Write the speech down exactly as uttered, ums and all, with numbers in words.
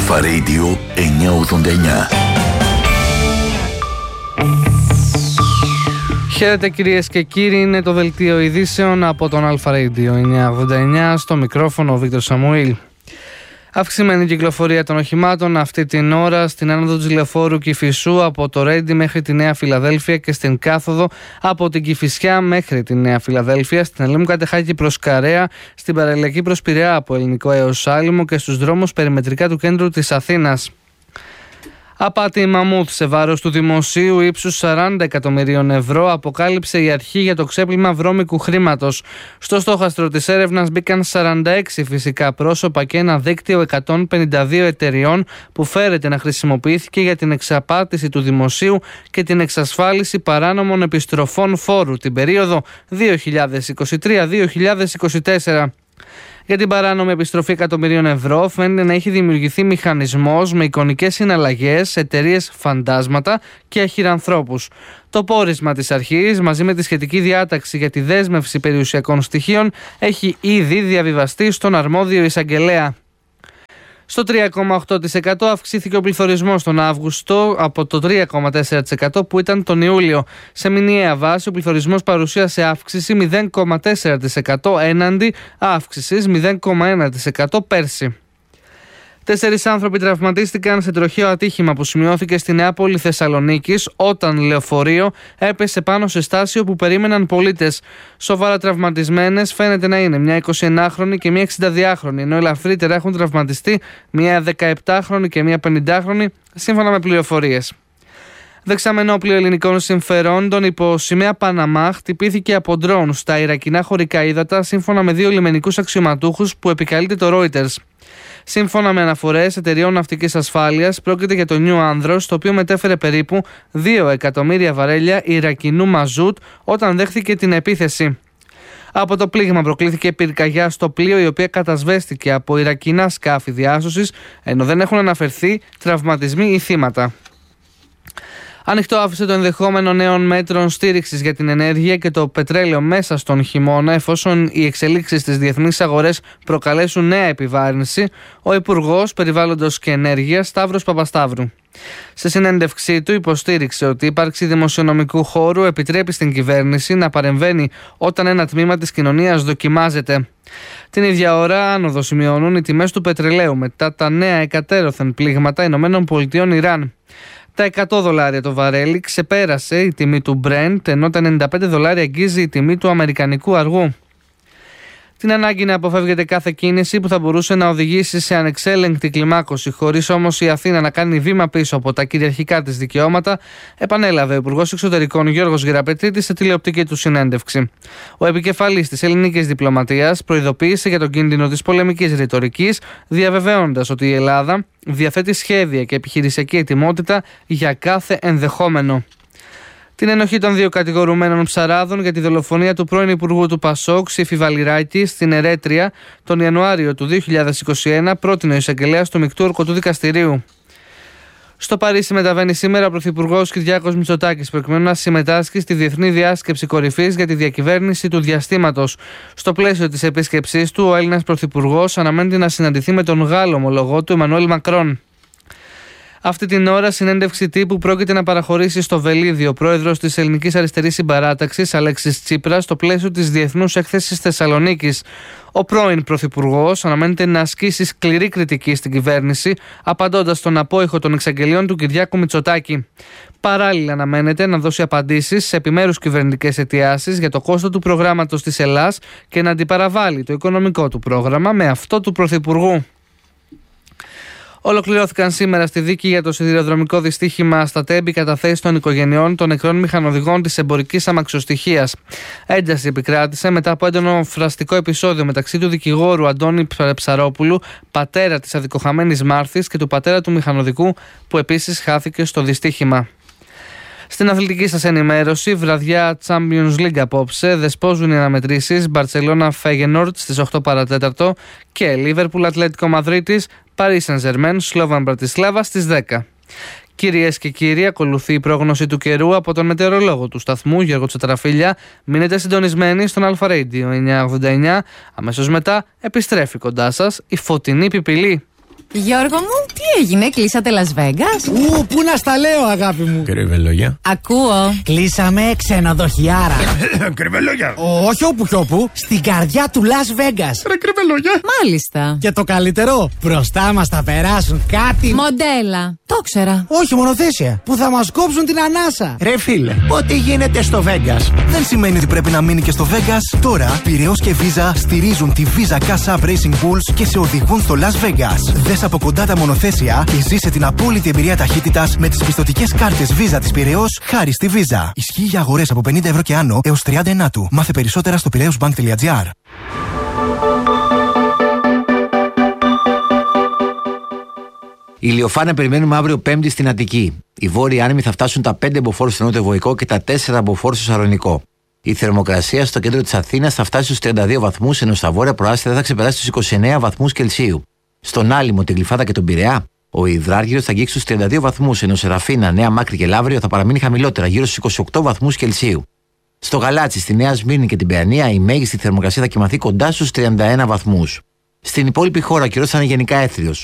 Αλφα Radio εννιακόσια ογδόντα εννιά. Χαίρετε κυρίες και κύριοι, είναι το δελτίο ειδήσεων από τον Αλφα Radio εννιακόσια ογδόντα εννιά, στο μικρόφωνο ο Βίκτορ Σαμουήλ. Αυξημένη κυκλοφορία των οχημάτων αυτή την ώρα στην άνοδο της λεωφόρου Κηφισού από το Ρέντι μέχρι τη Νέα Φιλαδέλφεια και στην κάθοδο από την Κηφισιά μέχρι τη Νέα Φιλαδέλφεια, στην Ελέμου Κατεχάκη προς Καρέα, στην παραλληλική προς Πειραιά από Ελληνικό έως Άλυμο και στους δρόμους περιμετρικά του κέντρου της Αθήνας. Απάτη μαμούθ σε βάρος του δημοσίου ύψους σαράντα εκατομμυρίων ευρώ αποκάλυψε η αρχή για το ξέπλυμα βρώμικου χρήματος. Στο στόχαστρο της έρευνας μπήκαν σαράντα έξι φυσικά πρόσωπα και ένα δίκτυο εκατόν πενήντα δύο εταιριών που φέρεται να χρησιμοποιήθηκε για την εξαπάτηση του δημοσίου και την εξασφάλιση παράνομων επιστροφών φόρου την περίοδο δύο χιλιάδες είκοσι τρία με δύο χιλιάδες είκοσι τέσσερα. Για την παράνομη επιστροφή εκατομμυρίων ευρώ φαίνεται να έχει δημιουργηθεί μηχανισμός με εικονικές συναλλαγές, εταιρείες φαντάσματα και αχυρανθρώπους. Το πόρισμα της αρχής, μαζί με τη σχετική διάταξη για τη δέσμευση περιουσιακών στοιχείων, έχει ήδη διαβιβαστεί στον αρμόδιο εισαγγελέα. Στο τρία κόμμα οκτώ τοις εκατό αυξήθηκε ο πληθωρισμός τον Αύγουστο από το τρία κόμμα τέσσερα τοις εκατό που ήταν τον Ιούλιο. Σε μηνιαία βάση ο πληθωρισμός παρουσίασε αύξηση μηδέν κόμμα τέσσερα τοις εκατό έναντι αύξησης μηδέν κόμμα ένα τοις εκατό πέρσι. Τέσσερις άνθρωποι τραυματίστηκαν σε τροχαίο ατύχημα που σημειώθηκε στη Νεάπολη Θεσσαλονίκης όταν λεωφορείο έπεσε πάνω σε στάσιο που περίμεναν πολίτες. Σοβαρά τραυματισμένες φαίνεται να είναι μια εικοσιενάχρονη και μια εξηνταδυάχρονη, ενώ ελαφρύτερα έχουν τραυματιστεί μια δεκαεπτάχρονη και μια πενηντάχρονη, σύμφωνα με πληροφορίες. Δεξαμενόπλοιο ελληνικών συμφερόντων υπό σημαία Παναμά χτυπήθηκε από ντρόουν στα Ιρακινά χωρικά ύδατα, σύμφωνα με δύο λιμενικούς αξιωματούχους που επικαλείται το Reuters. Σύμφωνα με αναφορές εταιριών ναυτικής ασφάλειας, πρόκειται για το Νιου Άνδρος, το οποίο μετέφερε περίπου δύο εκατομμύρια βαρέλια Ιρακινού μαζούτ όταν δέχθηκε την επίθεση. Από το πλήγμα προκλήθηκε πυρκαγιά στο πλοίο, η οποία κατασβέστηκε από Ιρακινά σκάφη διάσωσης, ενώ δεν έχουν αναφερθεί τραυματισμοί ή θύματα. Ανοιχτό άφησε το ενδεχόμενο νέων μέτρων στήριξης για την ενέργεια και το πετρέλαιο μέσα στον χειμώνα, εφόσον οι εξελίξεις στις διεθνείς αγορές προκαλέσουν νέα επιβάρυνση, ο Υπουργός Περιβάλλοντος και Ενέργειας Σταύρος Παπασταύρου. Σε συνέντευξή του υποστήριξε ότι η ύπαρξη δημοσιονομικού χώρου επιτρέπει στην κυβέρνηση να παρεμβαίνει όταν ένα τμήμα της κοινωνίας δοκιμάζεται. Την ίδια ώρα άνοδο σημειώνουν οι τιμές του πετρελαίου μετά τα νέα εκατέρωθεν πλήγματα ΗΠΑ-Ιράν. Τα εκατό δολάρια το βαρέλι ξεπέρασε η τιμή του Brent, ενώ τα ενενήντα πέντε δολάρια αγγίζει η τιμή του αμερικανικού αργού. Την ανάγκη να αποφεύγεται κάθε κίνηση που θα μπορούσε να οδηγήσει σε ανεξέλεγκτη κλιμάκωση, χωρίς όμως η Αθήνα να κάνει βήμα πίσω από τα κυριαρχικά της δικαιώματα, επανέλαβε ο Υπουργός Εξωτερικών Γιώργος Γεραπετρίτης σε τηλεοπτική του συνέντευξη. Ο επικεφαλής της ελληνικής διπλωματίας προειδοποίησε για τον κίνδυνο της πολεμικής ρητορικής, διαβεβαίοντας ότι η Ελλάδα διαθέτει σχέδια και επιχειρησιακή ετοιμότητα για κάθε ενδεχόμενο. Την ενοχή των δύο κατηγορουμένων ψαράδων για τη δολοφονία του πρώην Υπουργού του Πασόκ, Σύφη Βαλιράκη, στην Ερέτρια τον Ιανουάριο του δύο χιλιάδες είκοσι ένα, πρότεινε ο εισαγγελέας του Μεικτού Ορκωτού Δικαστηρίου. Στο Παρίσι μεταβαίνει σήμερα ο Πρωθυπουργός Κυριάκος Μητσοτάκης προκειμένου να συμμετάσχει στη Διεθνή Διάσκεψη Κορυφής για τη διακυβέρνηση του διαστήματος. Στο πλαίσιο της επίσκεψής του, ο Έλληνας Πρωθυπουργός αναμένεται να συναντηθεί με τον Γάλλο ομολογό του Εμμανουέλ Μακρόν. Αυτή την ώρα, συνέντευξη τύπου πρόκειται να παραχωρήσει στο Βελίδιο ο πρόεδρος της Ελληνικής Αριστερής Συμπαράταξης, Αλέξης Τσίπρας, στο πλαίσιο της Διεθνούς Έκθεσης Θεσσαλονίκης. Ο πρώην πρωθυπουργός αναμένεται να ασκήσει σκληρή κριτική στην κυβέρνηση, απαντώντας στον απόϊχο των εξαγγελιών του Κυριάκου Μητσοτάκη. Παράλληλα, αναμένεται να δώσει απαντήσεις σε επιμέρους κυβερνητικές αιτιάσεις για το κόστος του προγράμματος της Ελλάς και να αντιπαραβάλει το οικονομικό του πρόγραμμα με αυτό του πρωθυπουργού. Ολοκληρώθηκαν σήμερα στη δίκη για το σιδηροδρομικό δυστύχημα στα Τέμπη καταθέσεις των οικογενειών των νεκρών μηχανοδηγών της εμπορικής αμαξοστοιχείας. Ένταση επικράτησε μετά από έντονο φραστικό επεισόδιο μεταξύ του δικηγόρου Αντώνη Ψαρόπουλου, πατέρα της αδικοχαμένης Μάρθης, και του πατέρα του μηχανοδικού, που επίσης χάθηκε στο δυστύχημα. Στην αθλητική σας ενημέρωση, βραδιά Champions League απόψε, δεσπόζουν οι αναμετρήσεις Μπαρτσελώνα Φέγενορντ στις οκτώ παρά τέταρτο και Λίβερπουλ Ατλέτικο Μαδρίτης, Παρί Σεν-Ζερμέν Σλόβαν Μπρατισλάβα στις δέκα. Κυρίες και κύριοι, ακολουθεί η πρόγνωση του καιρού από τον μετεωρολόγο του σταθμού Γιώργο Τσατραφίλια. Μείνετε συντονισμένοι στον Αλφα Radio εννιακόσια ογδόντα εννιά. Αμέσως μετά επιστρέφει κοντά σας η φωτεινή πιπηλή. Γιώργο μου, τι έγινε, κλείσατε Las Vegas? Ου, πού να στα λέω, αγάπη μου. Κρυβελόγια. Ακούω. Κλείσαμε ξενοδοχιάρα. Κρυβελόγια. Όχι όπου κι όπου, στην καρδιά του Las Vegas. Ρε κρυβελόγια. Μάλιστα. Και το καλύτερο, μπροστά μας θα περάσουν κάτι. Μοντέλα. Το ξέρα. Όχι, μονοθέσια. Που θα μας κόψουν την ανάσα. Ρε φίλε, ό,τι γίνεται στο Vegas δεν σημαίνει ότι πρέπει να μείνει και στο Vegas. Τώρα, Πειραιώς και Visa στηρίζουν τη Visa Cash App Racing Bulls και σε οδηγούν στο Las Vegas. Δες από κοντά τα μονοθέσια και ζήσε την απόλυτη εμπειρία ταχύτητας με τις πιστωτικές κάρτες Visa της Πειραιώς χάρη στη Visa. Ισχύει για αγορές από πενήντα ευρώ και άνω έως τριάντα ενάτου. Μάθε περισσότερα στο πειραιώσμπανκ τελεία τζι άρ. Ηλιοφάνα περιμένουμε αύριο Πέμπτη στην Αττική. Οι βόρειοι άνεμοι θα φτάσουν τα πέντε μποφόρ στο νότιο-βοϊκό και τα τέσσερα μποφόρ στο Σαλονικό. Η θερμοκρασία στο κέντρο της Αθήνας θα φτάσει στους τριάντα δύο βαθμούς, ενώ στα βόρεια προάστια θα ξεπεράσει τους είκοσι εννέα βαθμούς Κελσίου. Στον Άλυμο, την Γλυφάδα και τον Πειραιά, ο Υδράργυρος θα αγγίξει στους τριάντα δύο βαθμούς, ενώ σε Ραφίνα, Νέα Μάκρη και Λαύριο θα παραμείνει χαμηλότερα, γύρω στους είκοσι οκτώ βαθμούς Κελσίου. Στο Γαλάτσι, στη Νέα Σμύρνη και την Παιανία, η μέγιστη θερμοκρασία θα κοιμαθεί κοντά στους τριάντα ένα βαθμούς. Στην υπόλοιπη χώρα ο καιρός θα είναι γενικά έθριος.